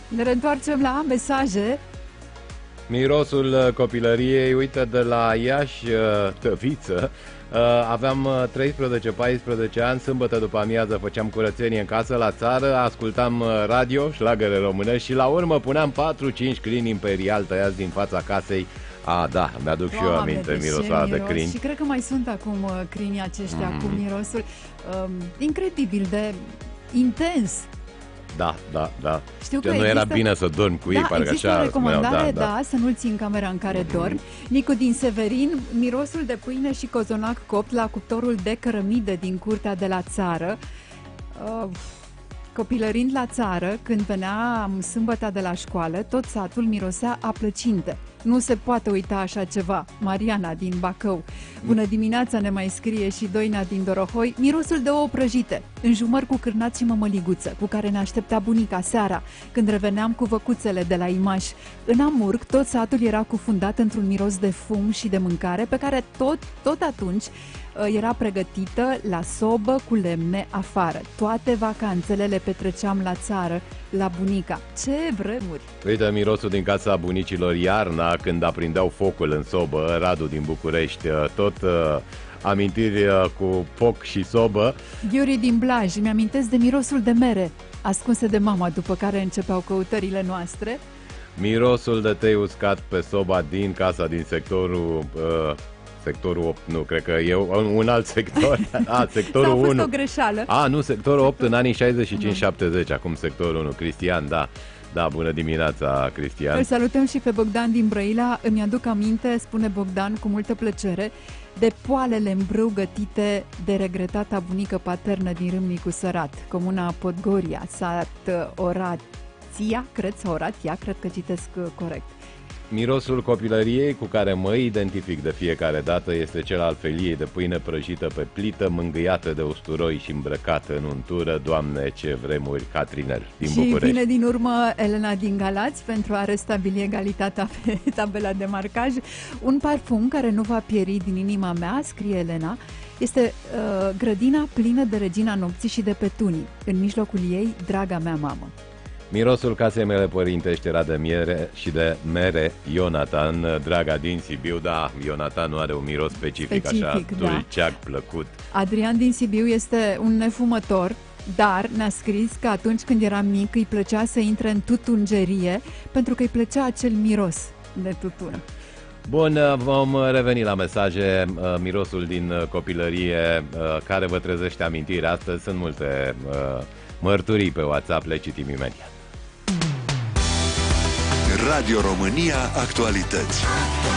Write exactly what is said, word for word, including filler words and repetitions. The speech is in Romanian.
Ne reîntoarcem la mesaje. Mirosul copilăriei, uite, de la Iași, Tăviță. Aveam treisprezece paisprezece ani, sâmbătă după amiază făceam curățenie în casă la țară, ascultam radio, șlagăre românești și la urmă puneam patru cinci crini Imperial tăiați din fața casei. A, da, mi-aduc și eu aminte mirosul ăla de crini. Și cred că mai sunt acum uh, crinii aceștia mm. cu mirosul um, incredibil de intens. Da, da, da. Știu că nu există... era bine să dormi cu ei, da, parcă există așa o recomandare, da, da. da, să nu-l ții în camera în care dormi. Mm-hmm. Nicu din Severin, mirosul de pâine și cozonac copt la cuptorul de cărămidă din curtea de la țară. Uh, copilărind la țară, când veneam sâmbăta de la școală, tot satul mirosea a plăcinte. Nu se poate uita așa ceva. Mariana din Bacău. Bună dimineața, ne mai scrie și Doina din Dorohoi. Mirosul de ouă prăjite, înjumări cu cârnați și mămăliguță, cu care ne aștepta bunica seara, când reveneam cu văcuțele de la Imaș. În Amurg, tot satul era cufundat într-un miros de fum și de mâncare, pe care tot, tot atunci era pregătită la sobă cu lemne afară. Toate vacanțele le petreceam la țară, la bunica. Ce vremuri! Uite, mirosul din casa bunicilor iarna, când aprindeau focul în sobă, Radu din București, tot uh, amintiri uh, cu foc și sobă. Iuri din Blaj, mi-amintesc de mirosul de mere, ascunse de mama, după care începeau căutările noastre. Mirosul de tei uscat pe soba din casa din sectorul... Uh, sectorul opt, nu, cred că e un alt sector. A, sectorul unu. S-a fost unu. o greșeală. A, nu, sectorul opt în anii șaizeci și cinci șaptezeci, acum sectorul unu. Cristian, da. Da, bună dimineața, Cristian. Îl salutăm și pe Bogdan din Brăila. Îmi aduc aminte, spune Bogdan, cu multă plăcere, de poalele în brâu gătite de regretata bunică paternă din Râmnicu Sărat, comuna Podgoria, sat Orația, cred, sau Orația, cred că citesc corect. Mirosul copilăriei cu care mă identific de fiecare dată este cel al feliei de pâine prăjită pe plită, mângâiată de usturoi și îmbrăcată în untură. Doamne, ce vremuri! Catrinel din București. Și vine din urmă Elena din Galați pentru a restabili egalitatea pe tabela de marcaj. Un parfum care nu va pieri din inima mea, scrie Elena, este uh, grădina plină de regina nopții și de petunii. În mijlocul ei, draga mea mamă. Mirosul casei mele părintești era de miere și de mere. Ionatan, draga din Sibiu, da, Ionatan nu are un miros specific, specific așa, da. Dulceac, plăcut. Adrian din Sibiu este un nefumător, dar ne-a scris că atunci când era mic îi plăcea să intre în tutungerie pentru că îi plăcea acel miros de tutun. Bun, vom reveni la mesaje. Mirosul din copilărie care vă trezește amintiri astăzi. Sunt multe mărturii pe WhatsApp, le citim imediat. Radio România Actualități.